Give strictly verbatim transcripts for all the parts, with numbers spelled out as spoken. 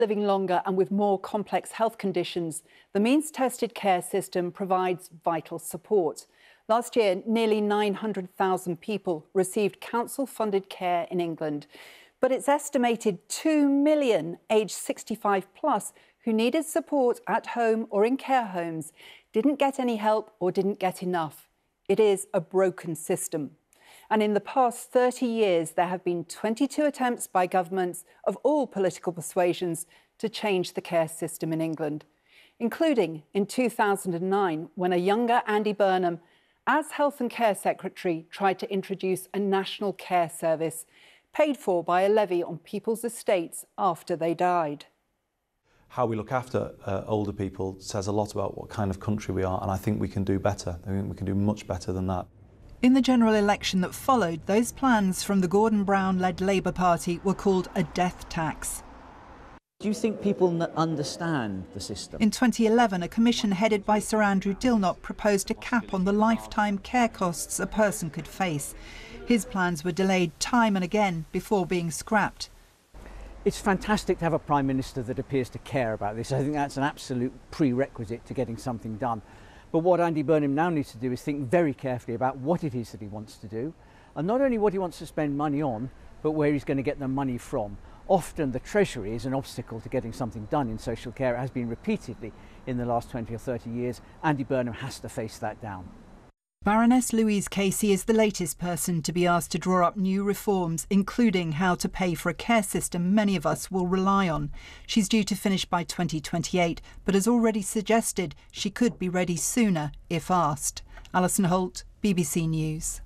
Living longer and with more complex health conditions, the means-tested care system provides vital support. Last year, nearly nine hundred thousand people received council-funded care in England, but it's estimated two million aged sixty-five plus who needed support at home or in care homes didn't get any help or didn't get enough. It is a broken system. And in the past thirty years, there have been twenty-two attempts by governments of all political persuasions to change the care system in England, including in two thousand nine, when a younger Andy Burnham, as Health and Care Secretary, tried to introduce a national care service paid for by a levy on people's estates after they died. How we look after uh, older people says a lot about what kind of country we are, and I think we can do better. I think we can do much better than that. In the general election that followed, those plans from the Gordon Brown-led Labour Party were called a death tax. Do you think people understand the system? In twenty eleven, a commission headed by Sir Andrew Dilnot proposed a cap on the lifetime care costs a person could face. His plans were delayed time and again before being scrapped. It's fantastic to have a Prime Minister that appears to care about this. I think that's an absolute prerequisite to getting something done. But what Andy Burnham now needs to do is think very carefully about what it is that he wants to do, and not only what he wants to spend money on, but where he's going to get the money from. Often the Treasury is an obstacle to getting something done in social care. It has been repeatedly in the last twenty or thirty years. Andy Burnham has to face that down. Baroness Louise Casey is the latest person to be asked to draw up new reforms, including how to pay for a care system many of us will rely on. She's due to finish by twenty twenty-eight, but has already suggested she could be ready sooner if asked. Alison Holt, B B C News.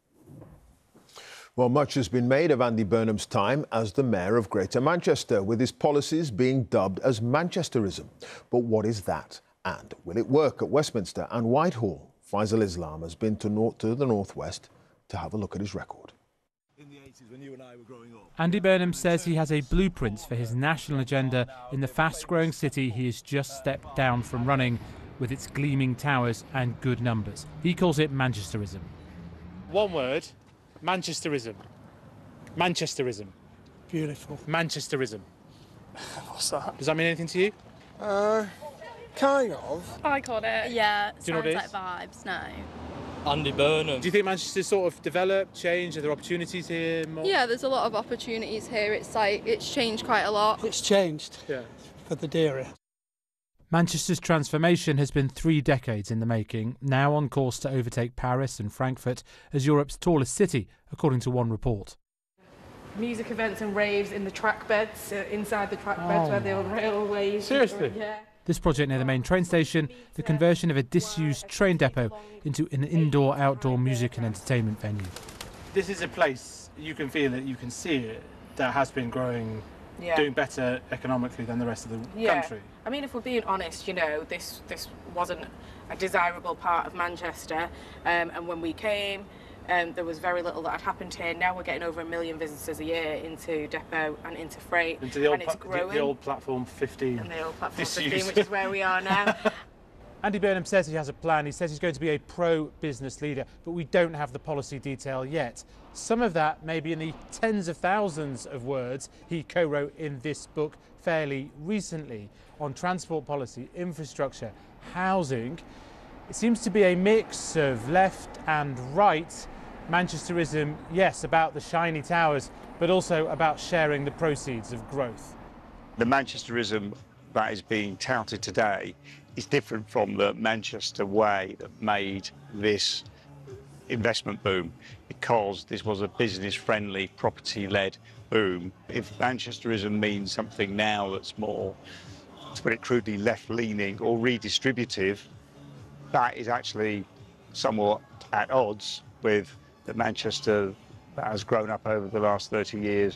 Well, much has been made of Andy Burnham's time as the Mayor of Greater Manchester, with his policies being dubbed as Manchesterism. But what is that? And will it work at Westminster and Whitehall? Faisal Islam has been to, north, to the northwest to have a look at his record. In the eighties, when you and I were growing up. Andy Burnham says he has a blueprint for his national agenda in the fast-growing city he has just stepped down from running, with its gleaming towers and good numbers. He calls it Manchesterism. One word, Manchesterism. Manchesterism. Beautiful. Manchesterism. What's that? Does that mean anything to you? Uh, kind of. I called it. Yeah, Do you know what it sounds is? like vibes, no. Andy Burnham. Do you think Manchester's sort of developed, changed? Are there opportunities here? More? Yeah, there's a lot of opportunities here. It's like, it's changed quite a lot. It's changed. Yeah. For the dearer. Manchester's transformation has been three decades in the making, now on course to overtake Paris and Frankfurt as Europe's tallest city, according to one report. Music events and raves in the track beds, uh, inside the track beds Oh. where the old railways. Seriously? Yeah. This project near the main train station, the conversion of a disused train depot into an indoor-outdoor music and entertainment venue. This is a place you can feel it, you can see it, that has been growing, Yeah. doing better economically than the rest of the Yeah. country. I mean, if we're being honest, you know, this this wasn't a desirable part of Manchester, um, and when we came, um, there was very little that had happened here. Now we're getting over a million visitors a year into Depot and into Freight, Into the old, and it's pla- growing. the, the old platform fifteen. And the old platform Disused. fifteen, which is where we are now. Andy Burnham says he has a plan. He says he's going to be a pro-business leader, but we don't have the policy detail yet. Some of that may be in the tens of thousands of words he co-wrote in this book fairly recently on transport policy, infrastructure, housing. It seems to be a mix of left and right. Manchesterism, yes, about the shiny towers, but also about sharing the proceeds of growth. The Manchesterism that is being touted today is different from the Manchester way that made this investment boom, because this was a business-friendly, property-led boom. If Manchesterism means something now that's more, to put it crudely, left-leaning or redistributive, that is actually somewhat at odds with the Manchester that has grown up over the last thirty years.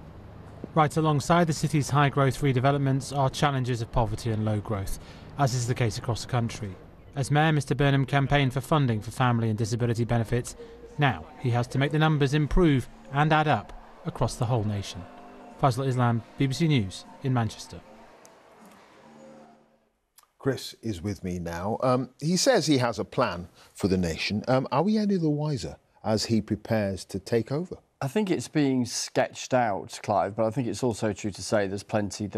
Right alongside the city's high-growth redevelopments are challenges of poverty and low growth, as is the case across the country. As Mayor, Mr Burnham campaigned for funding for family and disability benefits. Now he has to make the numbers improve and add up across the whole nation. Faisal Islam, B B C News in Manchester. Chris is with me now. Um, he says he has a plan for the nation. Um, are we any the wiser as he prepares to take over? I think it's being sketched out, Clive, but I think it's also true to say there's plenty that